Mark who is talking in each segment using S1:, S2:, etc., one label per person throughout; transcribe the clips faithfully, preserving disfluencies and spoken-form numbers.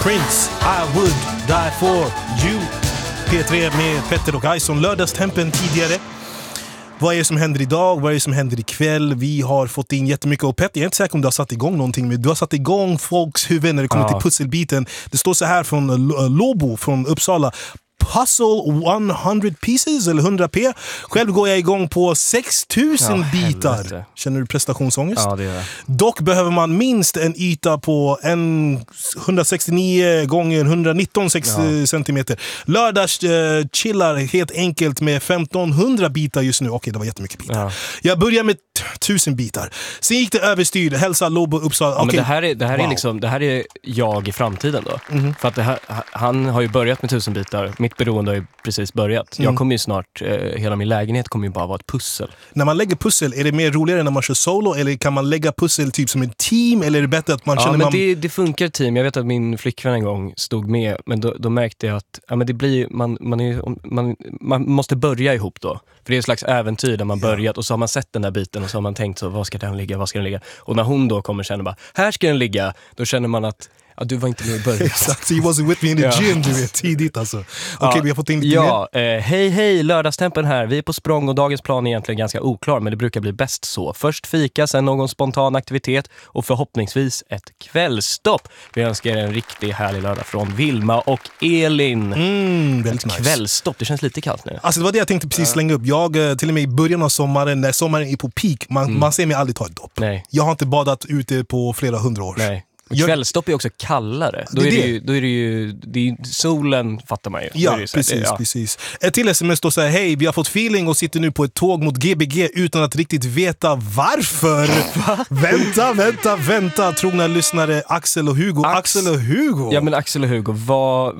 S1: Prince, I would die for you. P tre med Petter och Ison. Lördagstempen tidigare. Vad är det som händer idag? Vad är det som händer ikväll? Vi har fått in jättemycket. Och Petter, jag är inte säker om du har satt igång någonting, men du har satt igång folks huvud när det kommer ja. till pusselbiten. Det står så här från Lobo från Uppsala. Puzzle hundra pieces eller hundra p. Själv går jag igång på sex tusen ja, bitar. Helvete. Känner du prestationsångest?
S2: Ja, det gör jag.
S1: Dock behöver man minst en yta på en hundrasextionio gånger etthundranitton ja. centimeter. Lördags uh, chillar helt enkelt med femtonhundra bitar just nu. Okej, det var jättemycket bitar. Ja. Jag börjar med tusen bitar. Sen gick det överstyr. Hälsa Lobo Uppsala.
S2: Ja, men det här är det här wow. är liksom det här är jag i framtiden då. Mm-hmm. För att det här, han har ju börjat med tusen bitar. Mitt beroende har ju precis börjat. Mm. Jag kommer ju snart, eh, hela min lägenhet kommer ju bara vara ett pussel. När man lägger pussel, är det mer roligare när man kör solo? Eller kan man lägga pussel typ som en team? Eller är det bättre att man ja,
S1: känner...
S2: men
S1: man...
S2: det, det funkar team. Jag vet att min flickvän en gång stod med. Men då, då märkte jag att ja, men det blir, man, man, är, man, man måste börja ihop då. För det är ett slags äventyr där man ja. börjat. Och så har man sett den där biten och så har man tänkt så, var ska den ligga, var ska den ligga? Och när hon då kommer känna bara, här ska den ligga. Då känner man att ja, du var inte med i början.
S1: Exakt, he wasn't with me in the ja. gym, du vet, tidigt alltså. Okej, okay, ja, vi har fått in lite
S2: ja, eh, hej hej, lördagstempen här. Vi är på språng och dagens plan är egentligen ganska oklar, men det brukar bli bäst så. Först fika, sen någon spontan aktivitet och förhoppningsvis ett kvällstopp. Vi önskar er en riktigt härlig lördag från Vilma och Elin.
S1: Mm, väldigt nice.
S2: Kvällstopp, det känns lite kallt nu.
S1: Alltså det var det jag tänkte precis slänga upp. Jag, till och med i början av sommaren, när sommaren är på peak, man, mm. man ser mig aldrig ta ett dopp.
S2: Nej.
S1: Jag har inte badat ute på flera hundra år.
S2: Nej. Kvällstopp är också kallare. Då är det, det ju, då är det ju det är solen, fattar man ju.
S1: Ja,
S2: det
S1: precis, det, ja. precis. Ett till sms då säger, hej, vi har fått feeling och sitter nu på ett tåg mot G B G utan att riktigt veta varför. vänta, vänta, vänta. Trogna lyssnare Axel och Hugo. Ax- Axel och Hugo.
S2: Ja, men Axel och Hugo, vad,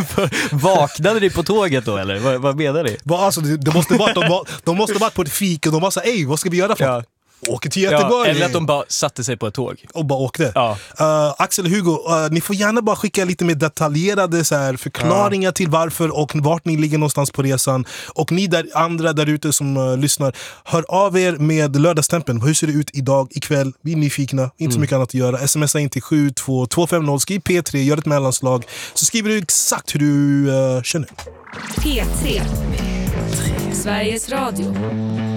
S2: vaknade ni på tåget då, eller? Vad, vad menar ni?
S1: Va, alltså, det, det måste vara, de, var, de måste varit på ett fik och de var så, hej, vad ska vi göra för? Ja. Åker till Göteborg.
S2: Ja, eller att de bara satte sig på ett tåg.
S1: Och bara åkte.
S2: Ja.
S1: Uh, Axel och Hugo, uh, ni får gärna bara skicka lite mer detaljerade så här, förklaringar ja. till varför och vart ni ligger någonstans på resan. Och ni där, andra där ute som uh, lyssnar, hör av er med lördagstempen. Hur ser det ut idag, ikväll? Vi är nyfikna, inte mm. så mycket annat att göra. Smsa in till sju två två fem noll, skriv P tre, gör ett mellanslag. Så skriver du exakt hur du uh, känner.
S3: P tre, Sveriges Radio.